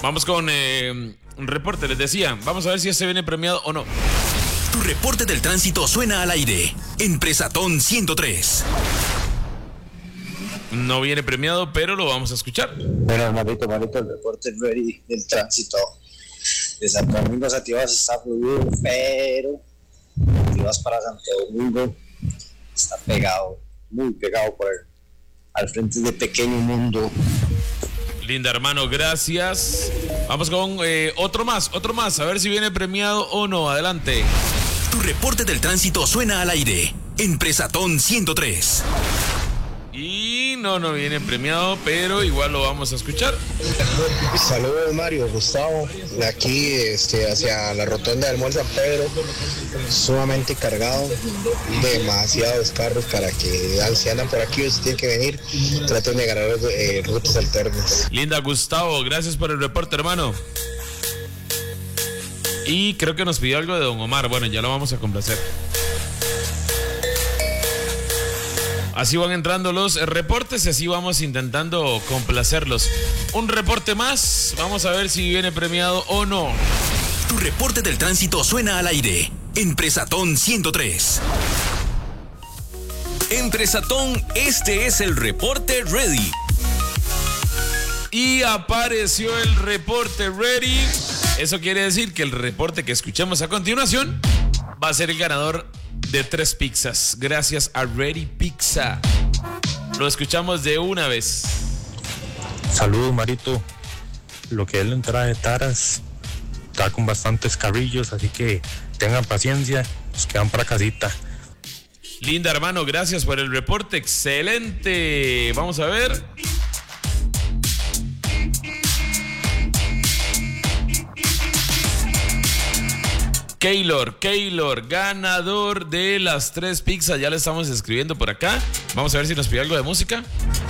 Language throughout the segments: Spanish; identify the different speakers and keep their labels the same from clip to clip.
Speaker 1: Vamos con un reporte, les decía. Vamos a ver si este viene premiado o no.
Speaker 2: Tu reporte del tránsito suena al aire en Presatón 103.
Speaker 1: No viene premiado, pero lo vamos a escuchar.
Speaker 3: Bueno, Marito, el reporte ready del tránsito de Santo Domingo a Sativas está fluido, pero si vas para Santo Domingo está pegado, muy pegado al frente de Pequeño Mundo.
Speaker 1: Linda, hermano, gracias. Vamos con otro más, a ver si viene premiado o no. Adelante.
Speaker 2: Tu reporte del tránsito suena al aire en Presatón 103.
Speaker 1: Y no viene premiado, pero igual lo vamos a escuchar.
Speaker 4: Saludos, Mario, Gustavo, de aquí hacia la rotonda del Mall San Pedro, sumamente cargado, demasiados carros para que si andan por aquí o si tienen que venir, traten de ganar rutas alternas.
Speaker 1: Linda, Gustavo, gracias por el reporte, hermano. Y creo que nos pidió algo de Don Omar, bueno, ya lo vamos a complacer. Así van entrando los reportes y así vamos intentando complacerlos. Un reporte más, vamos a ver si viene premiado o no.
Speaker 2: Tu reporte del tránsito suena al aire en Presatón 103. En Presatón, este es el reporte ready.
Speaker 1: Y apareció el reporte ready. Eso quiere decir que el reporte que escuchamos a continuación va a ser el ganador de 3 pizzas, gracias a Ready Pizza. Lo escuchamos de una vez.
Speaker 5: Saludos, Marito. Lo que es la entrada de Taras está con bastantes carrillos, así que tengan paciencia, nos quedan para casita.
Speaker 1: Linda, hermano, gracias por el reporte, excelente. Vamos a ver. Keylor, ganador de las 3 pizzas. Ya le estamos escribiendo por acá. Vamos a ver si nos pide algo de música.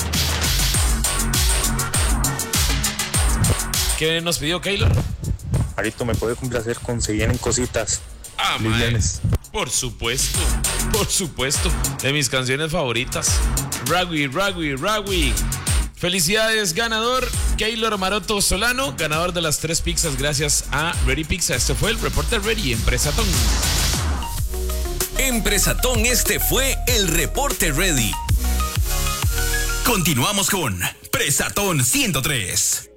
Speaker 1: ¿Qué nos pidió Keylor?
Speaker 5: Marito, ¿me puede complacer con Se Vienen Cositas?
Speaker 1: Por supuesto. De mis canciones favoritas. Ragui. Felicidades, ganador Keylor Maroto Solano, ganador de las 3 pizzas gracias a Ready Pizza. Este fue el reporte Ready en Presatón.
Speaker 2: En Presatón este fue el reporte Ready. Continuamos con Presatón 103.